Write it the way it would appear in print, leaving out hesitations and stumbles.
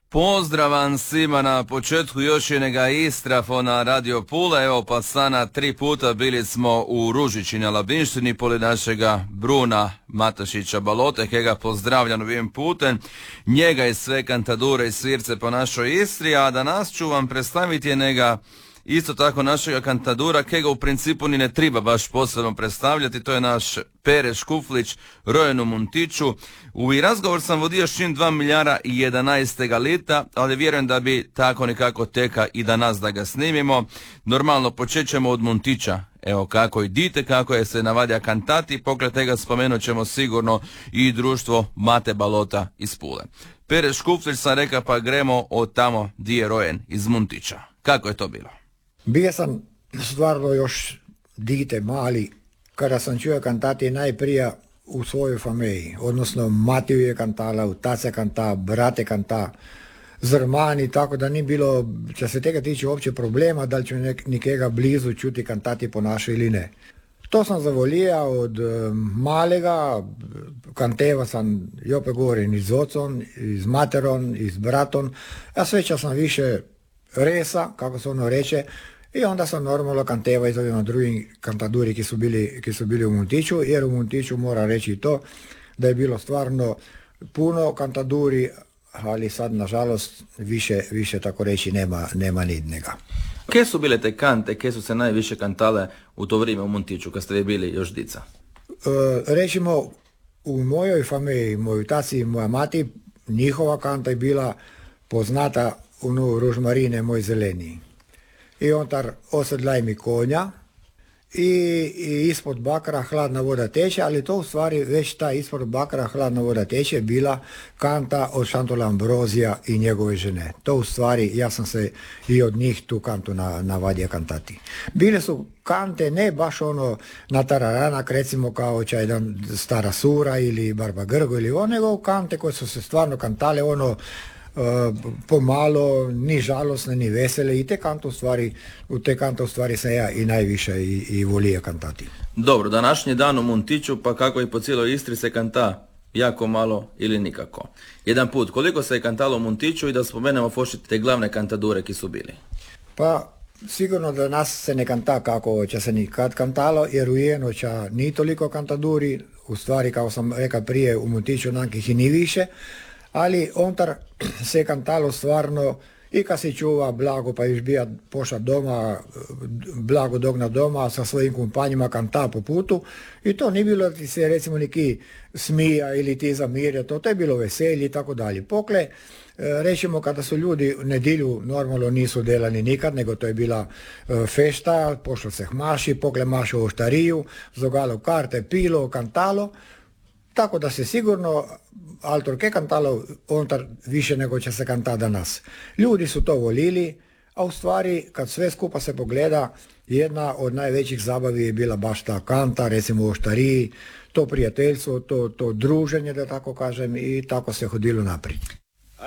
Pozdravan svima na početku još jednoga Istrafona Radio Pula. Evo pa sana 3 puta bili smo u Ružići na Labinštini pored našega Bruna Matašića Balote, kega pozdravljam ovim putem. Njega i sve kantadure i svirce po našoj Istri, a danas ću vam predstaviti njega isto tako našega kantadura, kega u principu ni ne treba baš posebno predstavljati. To je naš Pere Škuflić, rojen u Muntiću. U razgovor sam vodio s njim 2011. lita, ali vjerujem da bi tako nekako teka i danas da ga snimimo. Normalno počet ćemo od Muntića. Evo kako idite, kako je se navadja kantati, pokraj tega spomenut ćemo sigurno i društvo Mate Balota iz Pule. Pere Škuflić sam reka pa gremo od tamo di je rojen, iz Muntića. Kako je to bilo? Bio sam stvarno još dite mali kada sam čuo kantati najprije u svojoj familiji, odnosno Matiju je kantala, tace kanta, brate kanta, zrmani, tako da ni bilo, če se tega tiče uopće problema, da li ću nekega blizu čuti kantati po našoj ili ne. To sam zavolija od malega, kanteva sam, opet govorim, i z ocom, i z materom, i z bratom, a sveća sam više resa, kako se ono reče, i onda sam normalno kanteva iz ovima drugim kantaduri ki su bili u Muntiću, jer u Muntiću mora reći to da je bilo stvarno puno kantaduri, ali sad nažalost više tako reći nema nidnega. Kje su bile te kante, kje su se najviše kantale u to vrijeme u Muntiću, kad ste vi bili još dica? Rečimo, u mojoj familiji, moj taci i moja mati, njihova kanta je bila poznata u Ružmarine, moj zeleni. I on tar osedlaj mi konja i ispod bakra hladna voda teče, ali to u stvari već ta ispod bakra hladna voda teče bila kanta od Šantola Ambrozija i njegove žene. To u stvari, ja sam se i od njih tu kantu navadio kantati. Bile su kante ne baš ono na tararanak, recimo kao jedan Stara Sura ili Barba Grgo ili ono, nego kante koje su se stvarno kantale ono pomalo, ni žalosne, ni vesele, i u te kante u stvari sam ja i najviše i volio kantati. Dobro, današnji dan u Muntiću, pa kako i po cijeloj Istri se kanta jako malo ili nikako. Jedan put, koliko se je kantalo u Muntiću i da spomenemo fošiti te glavne kantadure ki su bili? Pa sigurno da nas se ne kanta kako će se nikad kantalo, jer u Jenoća ni toliko kantaduri, u stvari kao sam rekao prije u Muntiću nakih i ni više, ali ontar se kantalo stvarno i kad se čuva blago pa još bija pošla doma, blago dogna doma sa svojim kumpanjima kanta po putu i to nije bilo da ti se recimo neki smija ili ti zamirja, to je bilo veselje i tako dalje. Pokle, rečemo kada su ljudi nedjelju normalno nisu delani nikad, nego to je bila fešta, pošlo se maši, pokle mašo u štariju, zogalo karte, pilo, kantalo. Tako da se sigurno altorke kantalo ontar više nego će se kanta danas. Ljudi su to volili, a u stvari kad sve skupa se pogleda, jedna od najvećih zabavi je bila baš ta kanta, recimo u štariji, to prijateljstvo, to druženje, da tako kažem, i tako se hodilo naprijed.